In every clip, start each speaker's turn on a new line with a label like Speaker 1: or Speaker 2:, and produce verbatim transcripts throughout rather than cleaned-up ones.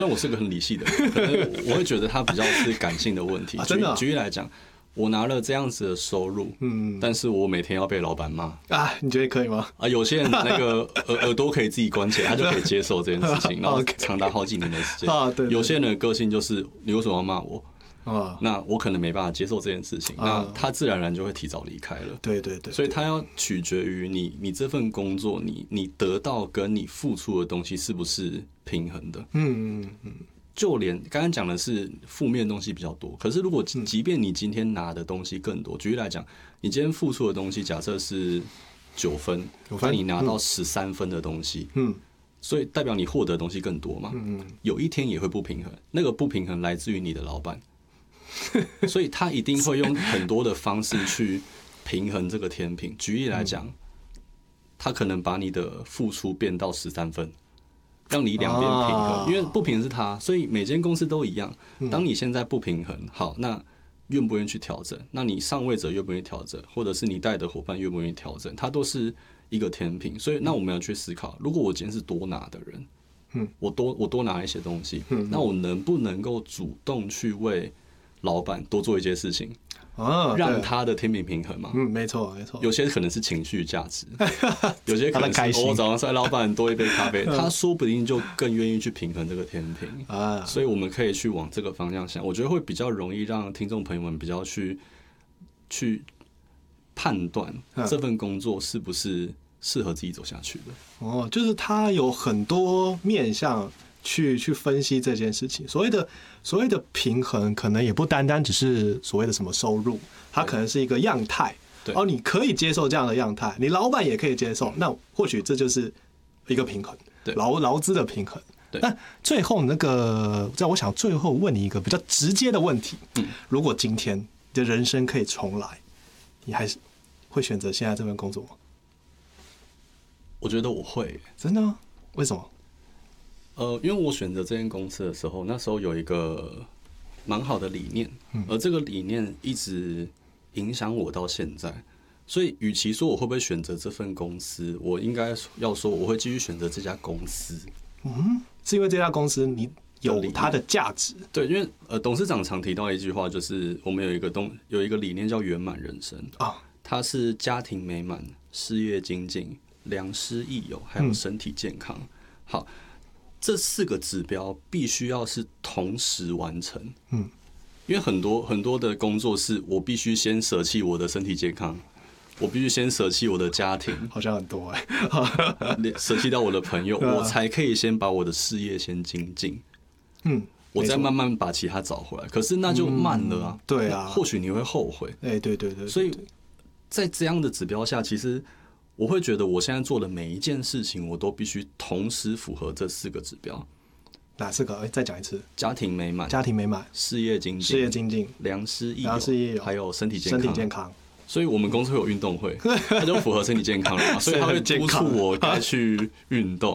Speaker 1: 但我是个很理性的人，可能我会觉得它比较是感性的问题。
Speaker 2: 啊、真的、啊。
Speaker 1: 举例来讲，我拿了这样子的收入，嗯，但是我每天要被老板骂
Speaker 2: 啊，你觉得可以吗？
Speaker 1: 啊，有些人那个耳耳朵可以自己关起来，他就可以接受这件事情，然后长达好几年的时间。啊，对。有些人的个性就是你为什么要骂我？啊，那我可能没办法接受这件事情，那他自然而然就会提早离开了。
Speaker 2: 对对 对， 对，
Speaker 1: 所以他要取决于你，你这份工作，你你得到跟你付出的东西是不是平衡的？嗯嗯嗯。就连刚刚讲的是负面的东西比较多，可是如果即便你今天拿的东西更多，举例来讲，你今天付出的东西假设是九分，但你拿到十三分的东西，嗯，所以代表你获得的东西更多嘛？嗯嗯。有一天也会不平衡，那个不平衡来自于你的老板。所以他一定会用很多的方式去平衡这个天平。举例来讲，他可能把你的付出变到十三分，让你两边平衡。因为不平衡是他，所以每间公司都一样。当你现在不平衡，好，那愿不愿意去调整？那你上位者愿不愿意调整？或者是你带的伙伴愿不愿意调整？它都是一个天平。所以那我们要去思考，如果我今天是多拿的人，嗯，我多我多拿一些东西，那我能不能够主动去为老板多做一些事情，啊，让他的天平平衡嘛？
Speaker 2: 嗯，没错，没错。
Speaker 1: 有些可能是情绪价值，有些可能是我、哦、早上说老板多一杯咖啡，他说不定就更愿意去平衡这个天平啊。所以我们可以去往这个方向想，我觉得会比较容易让听众朋友们比较去去判断这份工作是不是适合自己走下去的。
Speaker 2: 哦，就是他有很多面向。去去分析这件事情，所谓的所谓的平衡，可能也不单单只是所谓的什么收入，它可能是一个样态。哦，你可以接受这样的样态，你老板也可以接受，那或许这就是一个平衡，劳劳资的平衡。那最后那个，在我想最后问你一个比较直接的问题：嗯、如果今天你的人生可以重来，你还是会选择现在这份工作吗？
Speaker 1: 我觉得我会，
Speaker 2: 真的吗？为什么？
Speaker 1: 呃，因为我选择这间公司的时候，那时候有一个蛮好的理念，而这个理念一直影响我到现在。所以，与其说我会不会选择这份公司，我应该要说我会继续选择这家公司。
Speaker 2: 嗯，是因为这家公司你有它的价值。
Speaker 1: 对，因为呃，董事长常提到一句话，就是我们有一个东有一个理念叫圆满人生啊，它是家庭美满、事业精进、良师益友，还有身体健康。嗯、好。这四个指标必须要是同时完成，嗯，因为很多很多的工作是我必须先舍弃我的身体健康，我必须先舍弃我的家庭，
Speaker 2: 好像很多哎、
Speaker 1: 欸，舍弃掉我的朋友，我才可以先把我的事业先精进，嗯，我再慢慢把其他找回来。可是那就慢了啊，
Speaker 2: 嗯、对啊，
Speaker 1: 或许你会后悔，
Speaker 2: 哎、欸，对对 对, 對，
Speaker 1: 所以在这样的指标下，其实。我会觉得我现在做的每一件事情，我都必须同时符合这四个指标。
Speaker 2: 哪四个？哎，再讲一次。
Speaker 1: 家庭美满，
Speaker 2: 家庭美满，
Speaker 1: 事业精进，
Speaker 2: 事业精进，
Speaker 1: 良师益友，
Speaker 2: 良师益友，
Speaker 1: 还有身体健康。
Speaker 2: 身体健康。
Speaker 1: 所以我们公司会有运动会，它就符合身体健康了嘛，所以它会督促我该去运动。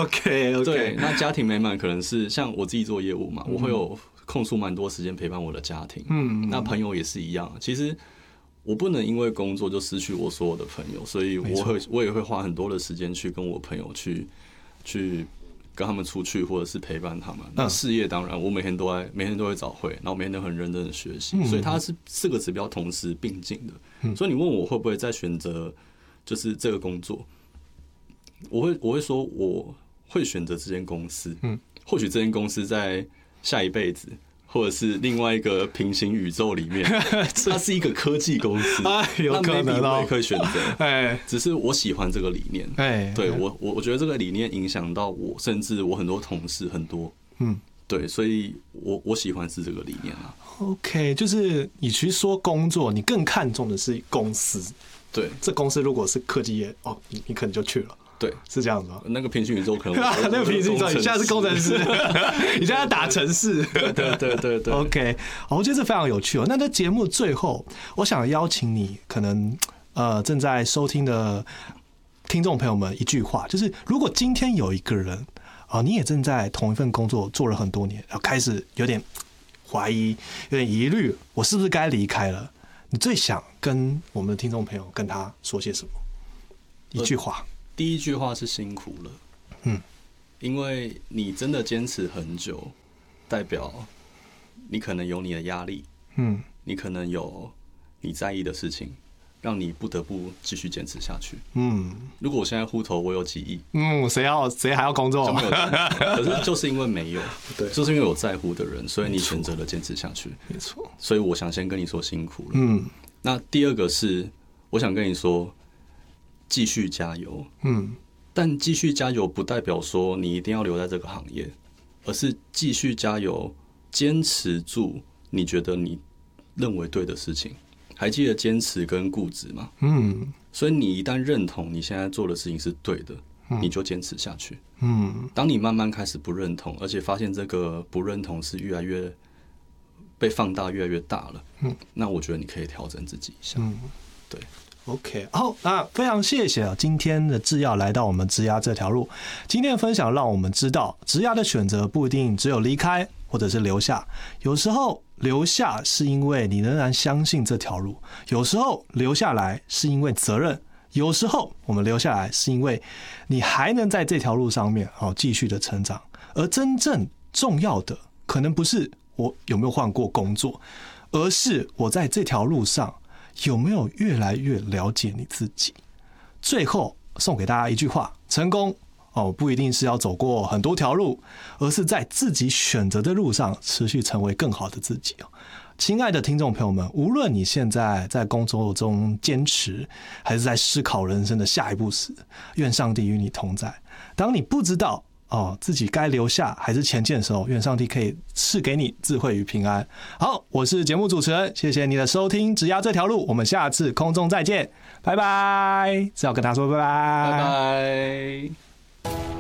Speaker 2: OK OK。
Speaker 1: 对，那家庭美满可能是像我自己做业务嘛，我会有空出蛮多时间陪伴我的家庭。嗯，那朋友也是一样，其实。我不能因为工作就失去我所有的朋友，所以我会我也会花很多的时间去跟我朋友去去跟他们出去，或者是陪伴他们。那事业当然，我每天都在每天都会早会，然后每天都很认真的学习，所以它是四个指标同时并进的。所以你问我会不会再选择就是这个工作，我会我会说我会选择这间公司。嗯，或许这间公司在下一辈子。或者是另外一个平行宇宙里面，它是一个科技公司，
Speaker 2: 啊、有可能
Speaker 1: 我也可以选择。
Speaker 2: 哎，
Speaker 1: 只是我喜欢这个理念。哎，对我我我觉得这个理念影响到我，甚至我很多同事很多。嗯，对，所以我我喜欢是这个理念啊。
Speaker 2: OK， 就是你其实说工作，你更看重的是公司。
Speaker 1: 对，
Speaker 2: 这公司如果是科技业，哦，你你可能就去了。
Speaker 1: 对，
Speaker 2: 是这样子吗？
Speaker 1: 那个平行宇宙可能
Speaker 2: 那个平行宇宙，你现在是工程师，你现在打程式，
Speaker 1: 对对对对。
Speaker 2: OK， 好，我觉得这非常有趣哦。那在节目最后，我想邀请你，可能呃正在收听的听众朋友们一句话，就是如果今天有一个人啊、呃，你也正在同一份工作做了很多年，然后开始有点怀疑、有点疑虑，我是不是该离开了？你最想跟我们的听众朋友跟他说些什么？一句话。
Speaker 1: 第一句话是辛苦了，嗯， 因为你真的坚持很久，代表你可能有你的压力，嗯，你可能有你在意的事情，让你不得不继续坚持下去。嗯，如果我现在户头我有几亿，
Speaker 2: 嗯，谁要谁还要工作？
Speaker 1: 可是就是因为没有，对，就是因为有在乎的人，所以你选择了坚持下去。
Speaker 2: 没错，
Speaker 1: 所以我想先跟你说辛苦了。嗯，那第二个是，我想跟你说，继续加油。嗯，但继续加油不代表说你一定要留在这个行业，而是继续加油，坚持住你觉得你认为对的事情。还记得坚持跟固执吗？嗯，所以你一旦认同你现在做的事情是对的，嗯、你就坚持下去。嗯，当你慢慢开始不认同，而且发现这个不认同是越来越被放大、越来越大了，嗯，那我觉得你可以调整自己一下。嗯，对。
Speaker 2: OK， 好，那非常谢谢啊，今天的制药来到我们职涯这条路。今天的分享让我们知道，职涯的选择不一定只有离开或者是留下，有时候留下是因为你仍然相信这条路，有时候留下来是因为责任，有时候我们留下来是因为你还能在这条路上面哦继续的成长。而真正重要的，可能不是我有没有换过工作，而是我在这条路上有没有越来越了解你自己？最后送给大家一句话：成功哦，不一定是要走过很多条路，而是在自己选择的路上持续成为更好的自己。亲爱的听众朋友们，无论你现在在工作中坚持，还是在思考人生的下一步时，愿上帝与你同在。当你不知道哦，自己该留下还是前进的时候，愿上帝可以赐给你智慧与平安。好，我是节目主持人，谢谢你的收听，职涯这条路，我们下次空中再见，拜拜。只要跟他说拜拜，
Speaker 1: 拜拜。